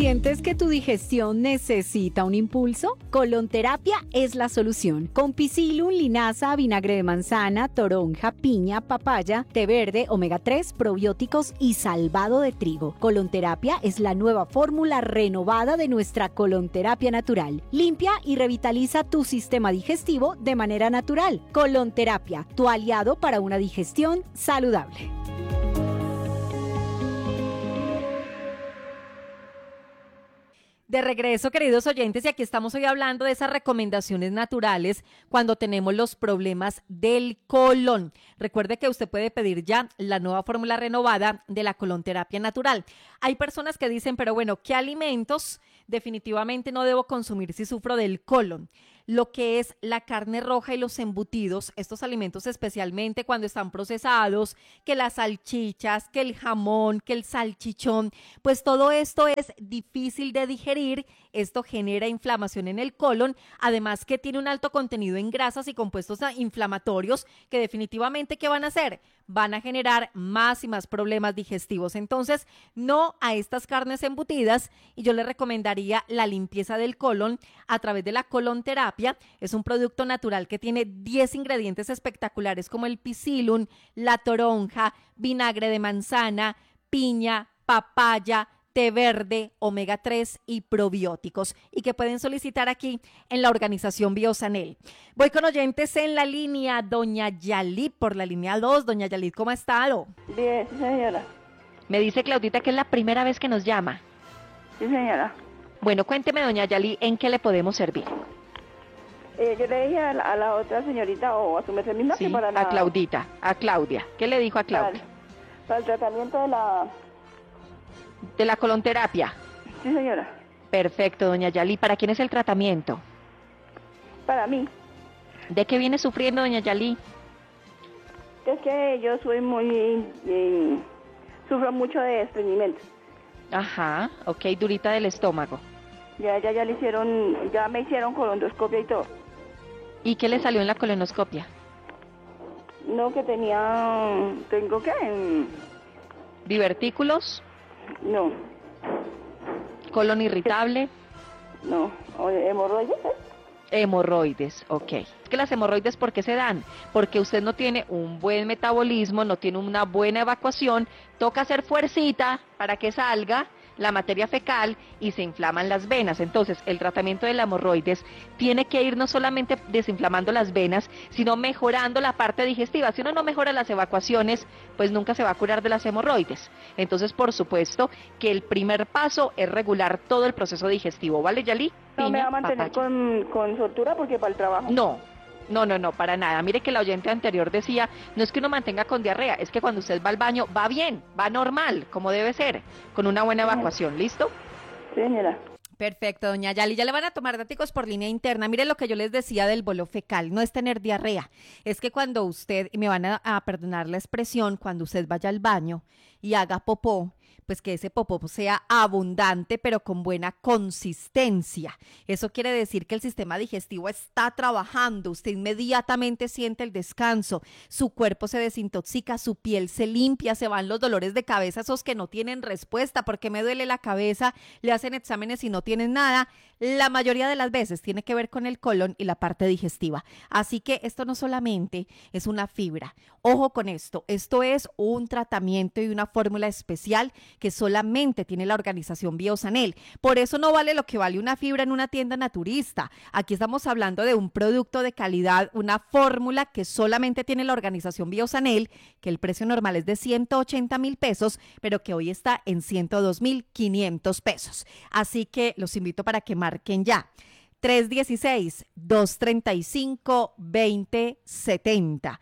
¿Sientes que tu digestión necesita un impulso? Colonterapia es la solución. Con Psyllium, linaza, vinagre de manzana, toronja, piña, papaya, té verde, omega 3, probióticos y salvado de trigo. Colonterapia es la nueva fórmula renovada de nuestra colonterapia natural. Limpia y revitaliza tu sistema digestivo de manera natural. Colonterapia, tu aliado para una digestión saludable. De regreso, queridos oyentes, y aquí estamos hoy hablando de esas recomendaciones naturales cuando tenemos los problemas del colon. Recuerde que usted puede pedir ya la nueva fórmula renovada de la colonterapia natural. Hay personas que dicen, pero bueno, ¿qué alimentos definitivamente no debo consumir si sufro del colon? Lo que es la carne roja y los embutidos, estos alimentos especialmente cuando están procesados, que las salchichas, que el jamón, que el salchichón, pues todo esto es difícil de digerir, esto genera inflamación en el colon, además que tiene un alto contenido en grasas y compuestos inflamatorios que definitivamente, ¿qué van a hacer? Van a generar más y más problemas digestivos. Entonces, no a estas carnes embutidas, y yo le recomendaría la limpieza del colon a través de la colonterapia. Es un producto natural que tiene 10 ingredientes espectaculares como el Psyllium, la toronja, vinagre de manzana, piña, papaya, té verde, omega 3 y probióticos, y que pueden solicitar aquí en la organización Biosanel. Voy con oyentes en la línea, doña Yalit, por la línea 2. Doña Yalit, ¿cómo ha estado? Bien, sí, señora. Me dice Claudita que es la primera vez que nos llama. Sí, señora. Bueno, cuénteme, doña Yalit, ¿en qué le podemos servir? Yo le dije a la otra señorita, o a su merced misma, Sí, que para a Claudita, a Claudia. ¿Qué le dijo a Claudia? Para el tratamiento de la... De la colonterapia. Sí, señora. Perfecto, doña Yalit. ¿Para quién es el tratamiento? Para mí. ¿De qué viene sufriendo, doña Yalit? Es que yo soy muy... sufro mucho de estreñimiento. Ajá, ok, durita del estómago. Ya le hicieron... Ya me hicieron colondoscopia y todo. ¿Y qué le salió en la colonoscopia? No, que tenía... ¿Tengo qué? ¿Divertículos? No. ¿Colon irritable? No. ¿Hemorroides? Hemorroides, ok. Es que las hemorroides, ¿por qué se dan? Porque usted no tiene un buen metabolismo, no tiene una buena evacuación, toca hacer fuercita para que salga la materia fecal y se inflaman las venas. Entonces, el tratamiento de la hemorroides tiene que ir no solamente desinflamando las venas, sino mejorando la parte digestiva. Si uno no mejora las evacuaciones, pues nunca se va a curar de las hemorroides. Entonces, por supuesto, que el primer paso es regular todo el proceso digestivo. ¿Vale, Yalit? No me va a mantener con soltura porque para el trabajo. No, para nada. Mire que la oyente anterior decía, no es que uno mantenga con diarrea, es que cuando usted va al baño, va bien, va normal, como debe ser, con una buena evacuación. ¿Listo? Sí, señora. Perfecto, doña Yali. Ya le van a tomar datos por línea interna. Mire lo que yo les decía del bolo fecal. No es tener diarrea. Es que cuando usted, y me van a perdonar la expresión, cuando usted vaya al baño y haga popó, pues que ese popó sea abundante, pero con buena consistencia. Eso quiere decir que el sistema digestivo está trabajando. Usted inmediatamente siente el descanso. Su cuerpo se desintoxica, su piel se limpia, se van los dolores de cabeza, esos que no tienen respuesta. ¿Por qué me duele la cabeza? Le hacen exámenes y no tienen nada. La mayoría de las veces tiene que ver con el colon y la parte digestiva. Así que esto no solamente es una fibra. Ojo con esto. Esto es un tratamiento y una fórmula especial que solamente tiene la organización Biosanel. Por eso no vale lo que vale una fibra en una tienda naturista. Aquí estamos hablando de un producto de calidad, una fórmula que solamente tiene la organización Biosanel, que el precio normal es de 180,000 pesos, pero que hoy está en 102,500 pesos. Así que los invito para que marquen ya. 316-235-2070.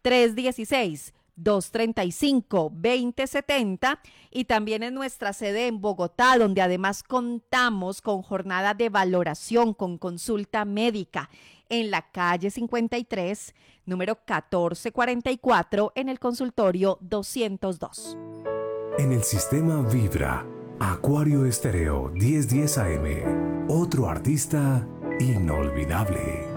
316-235-2070 y también en nuestra sede en Bogotá, donde además contamos con jornada de valoración, con consulta médica en la calle 53, número 1444, en el consultorio 202. En el sistema Vibra, Acuario Estéreo 1010 AM, otro artista inolvidable.